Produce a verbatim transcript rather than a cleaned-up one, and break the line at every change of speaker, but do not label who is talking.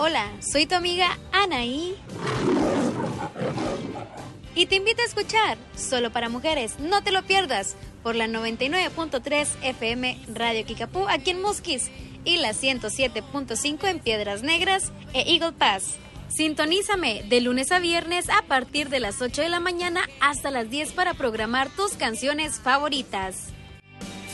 Hola, soy tu amiga Anaí y te invito a escuchar Solo para Mujeres, no te lo pierdas, por la noventa y nueve punto tres F M Radio Kikapú aquí en Musquis y la ciento siete punto cinco en Piedras Negras e Eagle Pass. Sintonízame de lunes a viernes a partir de las ocho de la mañana hasta las diez para programar tus canciones favoritas.